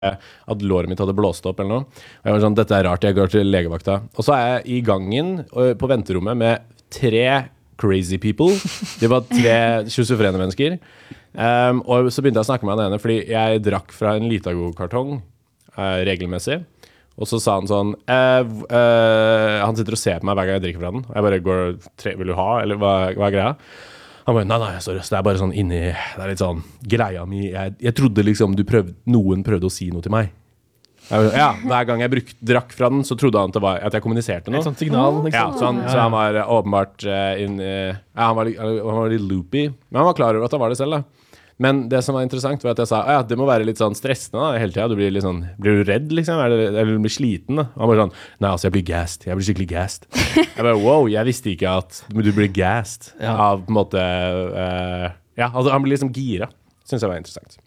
at låret mitt hadde blåst opp eller noe. Og jeg var sånn, dette rart, jeg går til legevakta. Og så jeg i gangen på venterommet med 3 crazy people. De var 3 schizofrene mennesker. Og så begynte jeg å snakke med han ene, fordi jeg drakk fra en Litago-kartong regelmessig. Og så sa han sånn, han sitter og ser på meg hver gang jeg drikker fra den. Og jeg bare vil du ha, eller hva er greia? Han bare, nei, sorry, det bare sånn inni, det litt sånn greia mi. Jeg trodde liksom noen prøvde å si noe til meg. Ja, hver gang jeg drakk fra den, så trodde han at jeg kommuniserte noe. Et sånt signal, liksom. Ja, så han var åpenbart han var litt loopy, men han var klar over at han var det selv da. Men det som var interessant var at jeg sa, det må være litt sånn stressende da, hele tiden. Du blir litt sånn, blir du redd liksom? Eller du blir sliten da? Han var sånn, nei, altså jeg blir skikkelig gassed. Jeg bare, wow, jeg visste ikke at du blir gassed av på en måte, altså han blir liksom gira. Synes jeg var interessant.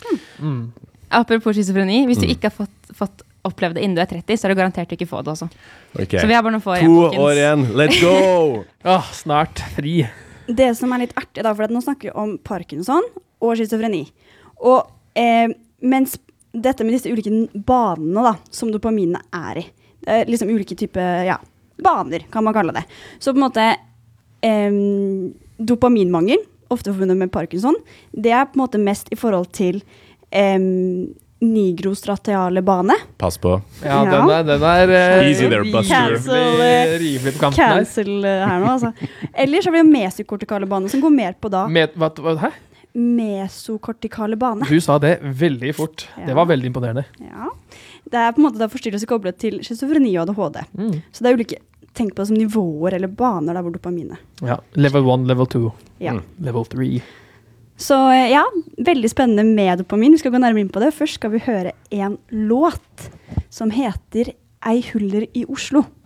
Apropos schizofreni, hvis du ikke har fått opplevd det innen du er 30, så er det garantert du ikke få det også. Okay. Så vi har bare noen få 2 år igjen, let's go! Snart fri. Det som er litt artig da, for nå snakker vi om Parkinson og schizofreni. Og mens dette med disse ulike banene da, som dopaminene er i, det er liksom ulike typer, baner kan man kalle det. Så på en måte dopaminmangel, ofte forbundet med Parkinson, det er på en måte mest i forhold til nigrostratiale bane. Pass på. Ja, den er easy there, Buster. Rimelig på kanten der. Cancel her nå, altså. Ellers har vi jo mesokortikale bane, som går mer på da. Hæ? Mesokortikale bane. Du sa det veldig fort. Det var veldig imponerende. Ja. Det er på en måte da forstyrrelse koblet til schizofreni og ADHD. Så det er ulike, tenk på det som nivåer eller baner der hvor dopaminet. Ja, level 1, level 2, level 3. Så veldig spennende med dopamin. Vi skal gå nærmere inn på det. Først skal vi høre en låt som heter Ei huller i Oslo.